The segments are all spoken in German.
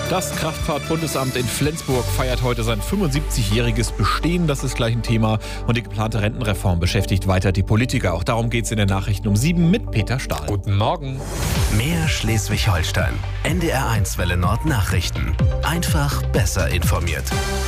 Das Kraftfahrt-Bundesamt in Flensburg feiert heute sein 75-jähriges Bestehen. Das ist gleich ein Thema. Und die geplante Rentenreform beschäftigt weiter die Politiker. Auch darum geht es in den Nachrichten um 7 mit Peter Stahl. Guten Morgen. Mehr Schleswig-Holstein. NDR1 Welle Nord Nachrichten. Einfach besser informiert.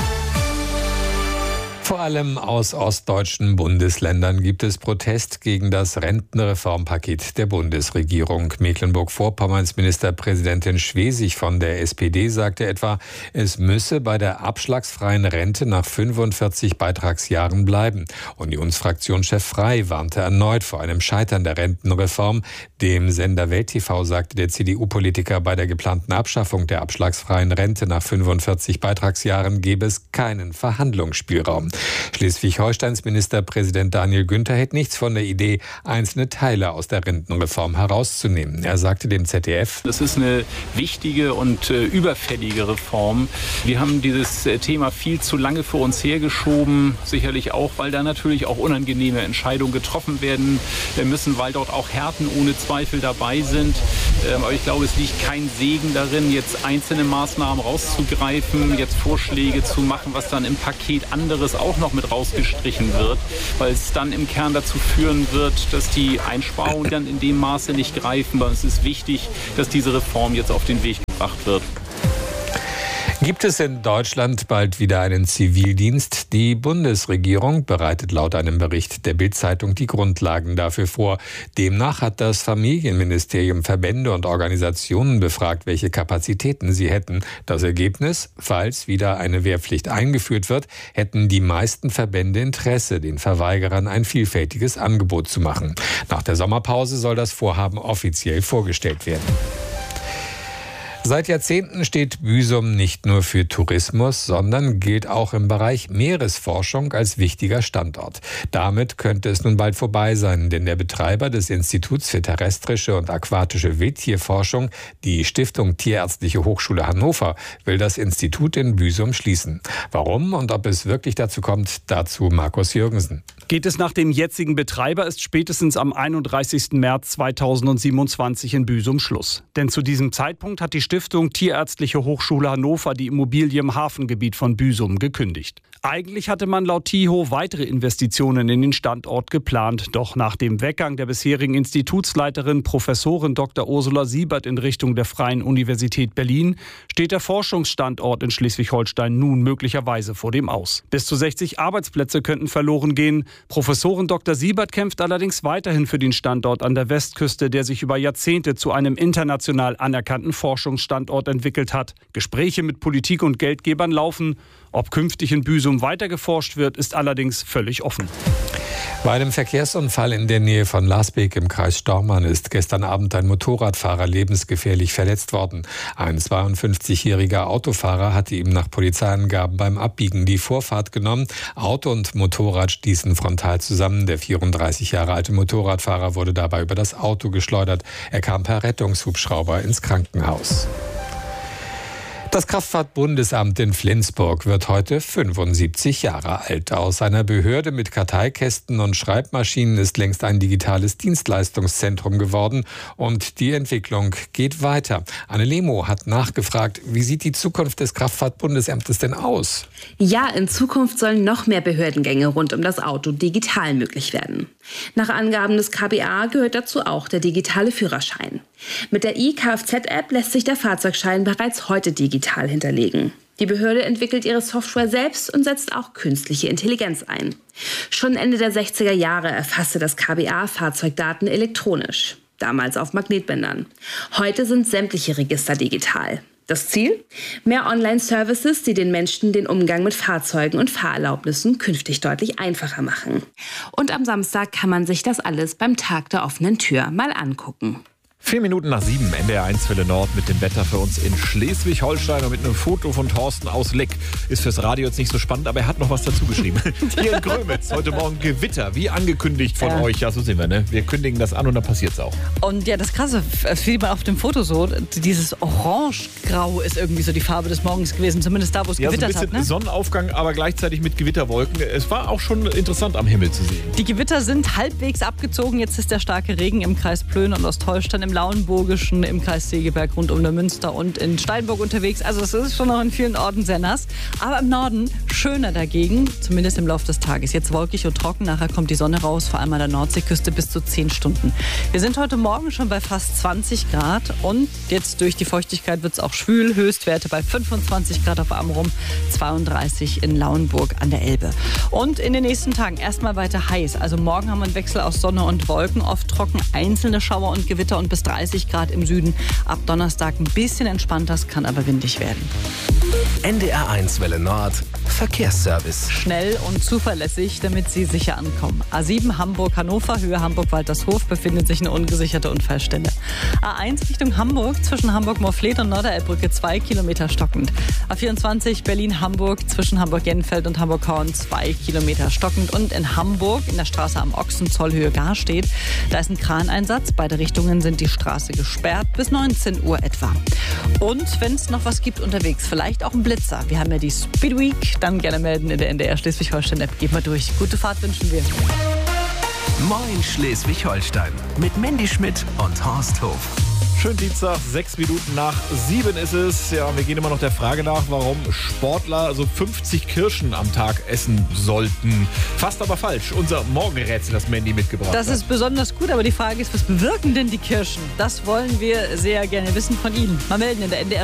Vor allem aus ostdeutschen Bundesländern gibt es Protest gegen das Rentenreformpaket der Bundesregierung. Mecklenburg-Vorpommerns Ministerpräsidentin Schwesig von der SPD sagte etwa, es müsse bei der abschlagsfreien Rente nach 45 Beitragsjahren bleiben. Unionsfraktionschef Frey warnte erneut vor einem Scheitern der Rentenreform. Dem Sender Welt TV sagte der CDU-Politiker, bei der geplanten Abschaffung der abschlagsfreien Rente nach 45 Beitragsjahren gebe es keinen Verhandlungsspielraum. Schleswig-Holsteins Ministerpräsident Daniel Günther hält nichts von der Idee, einzelne Teile aus der Rentenreform herauszunehmen. Er sagte dem ZDF: Das ist eine wichtige und überfällige Reform. Wir haben dieses Thema viel zu lange vor uns hergeschoben. Sicherlich auch, weil da natürlich auch unangenehme Entscheidungen getroffen werden müssen, weil dort auch Härten ohne Zweifel dabei sind. Aber ich glaube, es liegt kein Segen darin, jetzt einzelne Maßnahmen rauszugreifen, jetzt Vorschläge zu machen, was dann im Paket anderes auch noch mit rausgestrichen wird, weil es dann im Kern dazu führen wird, dass die Einsparungen dann in dem Maße nicht greifen. Aber es ist wichtig, dass diese Reform jetzt auf den Weg gebracht wird. Gibt es in Deutschland bald wieder einen Zivildienst? Die Bundesregierung bereitet laut einem Bericht der Bild-Zeitung die Grundlagen dafür vor. Demnach hat das Familienministerium Verbände und Organisationen befragt, welche Kapazitäten sie hätten. Das Ergebnis: Falls wieder eine Wehrpflicht eingeführt wird, hätten die meisten Verbände Interesse, den Verweigerern ein vielfältiges Angebot zu machen. Nach der Sommerpause soll das Vorhaben offiziell vorgestellt werden. Seit Jahrzehnten steht Büsum nicht nur für Tourismus, sondern gilt auch im Bereich Meeresforschung als wichtiger Standort. Damit könnte es nun bald vorbei sein, denn der Betreiber des Instituts für terrestrische und aquatische Wildtierforschung, die Stiftung Tierärztliche Hochschule Hannover, will das Institut in Büsum schließen. Warum und ob es wirklich dazu kommt, dazu Markus Jürgensen. Geht es nach dem jetzigen Betreiber, ist spätestens am 31. März 2027 in Büsum Schluss. Denn zu diesem Zeitpunkt hat die Stiftung Tierärztliche Hochschule Hannover die Immobilie im Hafengebiet von Büsum gekündigt. Eigentlich hatte man laut TIHO weitere Investitionen in den Standort geplant. Doch nach dem Weggang der bisherigen Institutsleiterin Professorin Dr. Ursula Siebert in Richtung der Freien Universität Berlin steht der Forschungsstandort in Schleswig-Holstein nun möglicherweise vor dem Aus. Bis zu 60 Arbeitsplätze könnten verloren gehen. Professorin Dr. Siebert kämpft allerdings weiterhin für den Standort an der Westküste, der sich über Jahrzehnte zu einem international anerkannten Forschungsstandort entwickelt hat. Gespräche mit Politik und Geldgebern laufen. Ob künftig in Büsum weiter geforscht wird, ist allerdings völlig offen. Bei einem Verkehrsunfall in der Nähe von Lasbeek im Kreis Stormarn ist gestern Abend ein Motorradfahrer lebensgefährlich verletzt worden. Ein 52-jähriger Autofahrer hatte ihm nach Polizeiangaben beim Abbiegen die Vorfahrt genommen. Auto und Motorrad stießen frontal zusammen. Der 34 Jahre alte Motorradfahrer wurde dabei über das Auto geschleudert. Er kam per Rettungshubschrauber ins Krankenhaus. Das Kraftfahrt-Bundesamt in Flensburg wird heute 75 Jahre alt. Aus einer Behörde mit Karteikästen und Schreibmaschinen ist längst ein digitales Dienstleistungszentrum geworden. Und die Entwicklung geht weiter. Anne Lemo hat nachgefragt, wie sieht die Zukunft des Kraftfahrt-Bundesamtes denn aus? Ja, in Zukunft sollen noch mehr Behördengänge rund um das Auto digital möglich werden. Nach Angaben des KBA gehört dazu auch der digitale Führerschein. Mit der e-Kfz-App lässt sich der Fahrzeugschein bereits heute digital hinterlegen. Die Behörde entwickelt ihre Software selbst und setzt auch künstliche Intelligenz ein. Schon Ende der 60er Jahre erfasste das KBA Fahrzeugdaten elektronisch, damals auf Magnetbändern. Heute sind sämtliche Register digital. Das Ziel? Mehr Online-Services, die den Menschen den Umgang mit Fahrzeugen und Fahrerlaubnissen künftig deutlich einfacher machen. Und am Samstag kann man sich das alles beim Tag der offenen Tür mal angucken. 4 Minuten nach 7, NDR1 Welle Nord mit dem Wetter für uns in Schleswig-Holstein und mit einem Foto von Thorsten aus Leck. Ist fürs Radio jetzt nicht so spannend, aber er hat noch was dazu geschrieben. Hier in Grömitz, heute Morgen Gewitter, wie angekündigt von euch. Ja, so sind wir, ne? Wir kündigen das an und dann passiert's auch. Und ja, das Krasse, wie man auf dem Foto so, dieses Orange-Grau ist irgendwie so die Farbe des Morgens gewesen, zumindest da, wo es gewittert so ein bisschen hat. Ne? Sonnenaufgang, aber gleichzeitig mit Gewitterwolken. Es war auch schon interessant am Himmel zu sehen. Die Gewitter sind halbwegs abgezogen. Jetzt ist der starke Regen im Kreis Plön und Ostholstein im Lauenburgischen, im Kreis Segeberg, rund um Neumünster und in Steinburg unterwegs. Also es ist schon noch in vielen Orten sehr nass. Aber im Norden schöner dagegen, zumindest im Laufe des Tages. Jetzt wolkig und trocken, nachher kommt die Sonne raus, vor allem an der Nordseeküste bis zu 10 Stunden. Wir sind heute Morgen schon bei fast 20 Grad und jetzt durch die Feuchtigkeit wird es auch schwül. Höchstwerte bei 25 Grad auf Amrum, 32 in Lauenburg an der Elbe. Und in den nächsten Tagen erstmal weiter heiß. Also morgen haben wir einen Wechsel aus Sonne und Wolken, oft trocken, einzelne Schauer und Gewitter und bis 30 Grad im Süden. Ab Donnerstag ein bisschen entspannter, es kann aber windig werden. NDR1 Welle Nord, Verkehrsservice. Schnell und zuverlässig, damit Sie sicher ankommen. A7 Hamburg-Hannover, Höhe Hamburg-Waltershof, befindet sich eine ungesicherte Unfallstelle. A1 Richtung Hamburg, zwischen Hamburg-Morfleet und Norderelbbrücke 2 Kilometer stockend. A24 Berlin-Hamburg, zwischen Hamburg-Jenfeld und Hamburg-Horn 2 Kilometer stockend. Und in Hamburg, in der Straße am Ochsenzoll, Höhe Garstedt, da ist ein Kraneinsatz. Beide Richtungen sind die Straße gesperrt, bis 19 Uhr etwa. Und wenn es noch was gibt unterwegs, vielleicht auch ein Blitzer. Wir haben ja die Speed Week, dann gerne melden in der NDR Schleswig-Holstein-App. Geht mal durch. Gute Fahrt wünschen wir. Moin Schleswig-Holstein mit Mandy Schmidt und Horst Hof. Schönen Dienstag, 6 Minuten nach 7 ist es. Ja, wir gehen immer noch der Frage nach, warum Sportler so 50 Kirschen am Tag essen sollten. Fast aber falsch. Unser Morgenrätsel, das Mandy mitgebracht hat. Das ist besonders gut, aber die Frage ist, was bewirken denn die Kirschen? Das wollen wir sehr gerne wissen von Ihnen. Mal melden in der NDR